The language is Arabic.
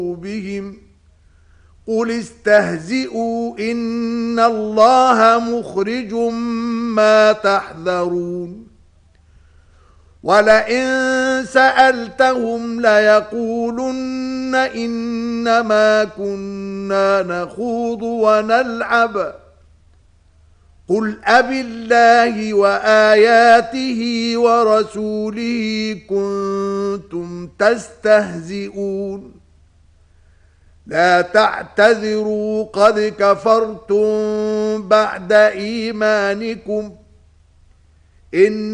بهم قل استهزئوا إن الله مخرج ما تحذرون ولئن سألتهم ليقولن إنما كنا نخوض ونلعب قل أبالله وآياته ورسوله كنتم تستهزئون لا تعتذروا قد كفرتم بعد إيمانكم إن